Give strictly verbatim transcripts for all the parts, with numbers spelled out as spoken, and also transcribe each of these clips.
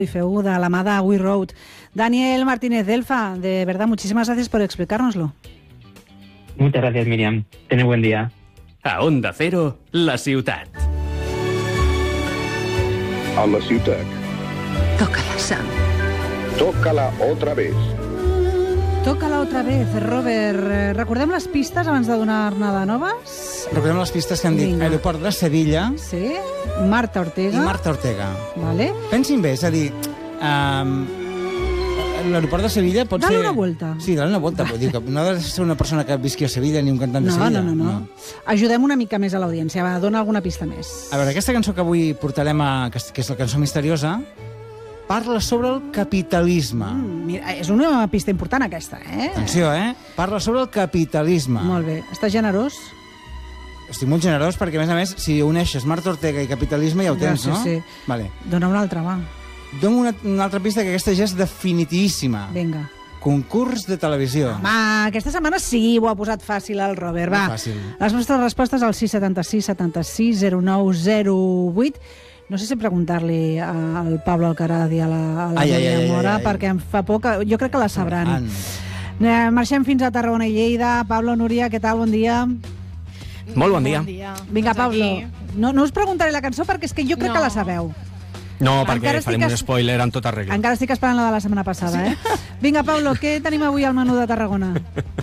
F U de la mà de We Road. Daniel Martínez Delfa, de verdad, muchísimas gracias por explicárnoslo. Muchas gracias, Miriam. Ten un buen día. A Onda Cero, la ciutat. A la ciutat. Tócala, Sam. Tócala otra vez. Tócala otra vez, Robert. Recordem les pistes abans de donar-ne de noves? Recordem les pistes que han dit Vinga. Aeroport de Sevilla Sí. Marta Ortega. i Marta Ortega. Vale. Pensin bé, és a dir, um, l'aeroport de Sevilla pot Dale ser... una vuelta. Sí, dale una volta. Vull dir que no ha de ser una persona que visqui a Sevilla ni un cantant de No, Sevilla. no, no, no. Ajudem una mica més a l'audiència. Va, dona alguna pista més. A veure, aquesta cançó que avui portarem, a, que és la cançó misteriosa, parla sobre el capitalisme. Mm, mira, és una pista important, aquesta, eh? Atenció, eh? Parla sobre el capitalisme. Molt bé. Estàs generós? Estic molt generós perquè, a més a més, si uneixes Marta Ortega i capitalisme ja ho tens, Sí, no? sí. Vale. Dona una altra, va. Dono una, una altra pista, que aquesta ja és definitíssima. Vinga. Concurs de televisió. Va, aquesta setmana sí, ho ha posat fàcil el Robert. Va, Molt fàcil. les vostres respostes al sis setanta sis setanta sis zero nou zero vuit. No sé si preguntar-li al Pablo Alcaraz i a la, a la Ai, ai, Núria ai, ai, Mora, ai. perquè em fa por que... Jo crec que la sabran. An. Eh, Marxem fins a Tarragona i Lleida. Pablo, Núria, què tal? Bon dia. Molt bon dia. Vinga, Doncs Pablo. aquí. No, no us preguntaré la cançó perquè és que jo crec No. que la sabeu. No, Encara perquè estic farem un es- spoiler en tota regla. Encara estic esperant la de la setmana passada, eh? Vinga, Pablo, què tenim avui al menú de Tarragona?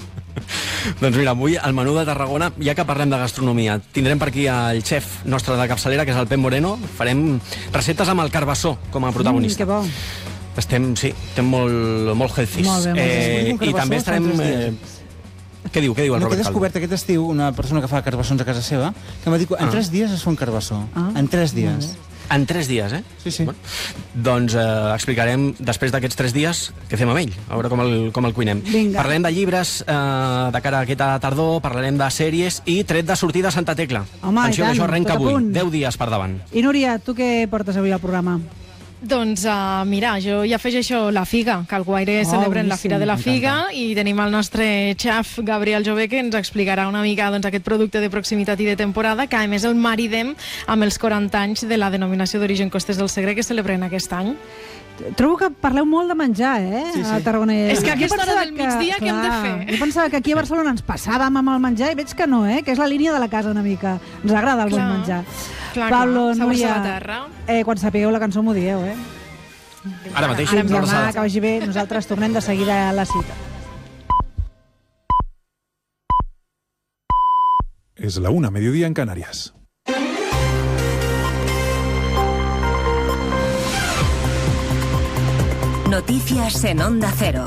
Doncs mira, avui al menú de Tarragona, ja que parlem de gastronomia, tindrem per aquí el xef nostre de capçalera, que és el Pep Moreno. Farem receptes amb el carbassó com a protagonista. Mm, que bo. Estem, sí, estem molt, molt healthy. Molt bé, molt bé. Eh, Un I carbassó també es fa en estarem... tres Eh, dies. què diu, què diu el No, que he Robert Calvo? descobert aquest estiu una persona que fa carbassons a casa seva, que m'ha dit que en Ah. tres dies es fa un carbassó. Ah. En tres Molt dies. En tres dies, eh? Sí, sí. Bueno, doncs eh, explicarem, després d'aquests tres dies, què fem amb ell, a veure com el, com el cuinem. Vinga. Parlarem de llibres eh, de cara a aquesta tardor, parlarem de sèries i tret de sortida a Santa Tecla. Home, Atenció, i tant, que això arrenca tot a avui, punt. deu dies per davant. I Núria, tu què portes avui al programa? Doncs uh, mira, jo hi afegeixo la figa, que al Guaire Oh, celebren la boníssim, Fira de la Figa m'encanta. i tenim el nostre xef Gabriel Jové, que ens explicarà una mica doncs, aquest producte de proximitat i de temporada, que a més el maridem amb els quaranta anys de la denominació d'origen Costes del Segre que celebren aquest any. Trobo que parleu molt de menjar, eh? Sí, sí. A Tarragona. És que a Jo aquesta hora pensava del migdia què hem de clar, fer? Jo pensava que aquí a Barcelona ens passàvem amb el menjar i veig que no, eh? Que és la línia de la casa una mica. Ens agrada el bon Clar. menjar. Clar, Pablo, clar, sabors de Núria, la terra. eh, quan sapigueu la cançó m'ho dieu, eh? Ara mateix, Ara una Demà, abraçada. que vagi bé, nosaltres tornem de seguida a la cita. Es la una, mediodía en Canarias. Noticias en Onda Cero.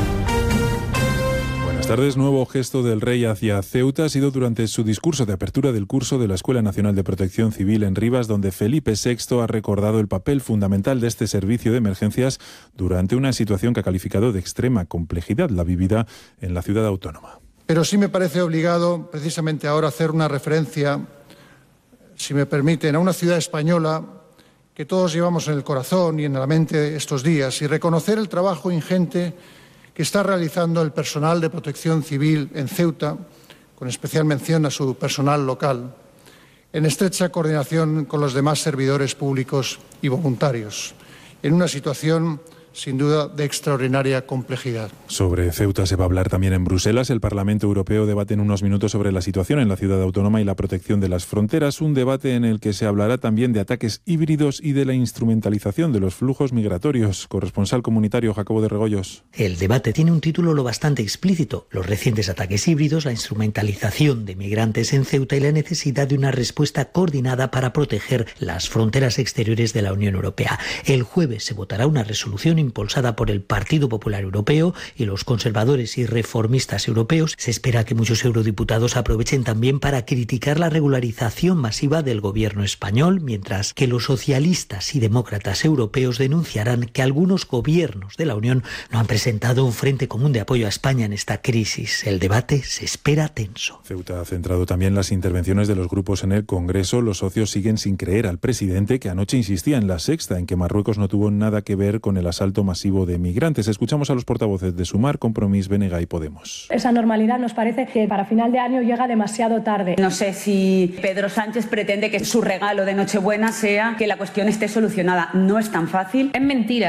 Buenas tardes. Nuevo gesto del rey hacia Ceuta ha sido durante su discurso de apertura del curso de la Escuela Nacional de Protección Civil en Rivas, donde Felipe sexto ha recordado el papel fundamental de este servicio de emergencias durante una situación que ha calificado de extrema complejidad, la vivida en la ciudad autónoma. Pero sí me parece obligado, precisamente ahora, hacer una referencia, si me permiten, a una ciudad española que todos llevamos en el corazón y en la mente estos días, y reconocer el trabajo ingente que está realizando el personal de protección civil en Ceuta, con especial mención a su personal local, en estrecha coordinación con los demás servidores públicos y voluntarios, en una situación sin duda de extraordinaria complejidad. Sobre Ceuta se va a hablar también en Bruselas. El Parlamento Europeo debate en unos minutos sobre la situación en la ciudad autónoma y la protección de las fronteras, un debate en el que se hablará también de ataques híbridos y de la instrumentalización de los flujos migratorios. Corresponsal comunitario Jacobo de Regoyos. El debate tiene un título lo bastante explícito: los recientes ataques híbridos, la instrumentalización de migrantes en Ceuta y la necesidad de una respuesta coordinada para proteger las fronteras exteriores de la Unión Europea. El jueves se votará una resolución impulsada por el Partido Popular Europeo y los conservadores y reformistas europeos. Se espera que muchos eurodiputados aprovechen también para criticar la regularización masiva del gobierno español, mientras que los socialistas y demócratas europeos denunciarán que algunos gobiernos de la Unión no han presentado un frente común de apoyo a España en esta crisis. El debate se espera tenso. Ceuta ha centrado también las intervenciones de los grupos en el Congreso. Los socios siguen sin creer al presidente, que anoche insistía en La Sexta en que Marruecos no tuvo nada que ver con el asalto masivo de migrantes. Escuchamos a los portavoces de Sumar, Compromís, B N G y Podemos. Esa normalidad nos parece que para final de año llega demasiado tarde. No sé si Pedro Sánchez pretende que su regalo de Nochebuena sea que la cuestión esté solucionada. No es tan fácil. Es mentira.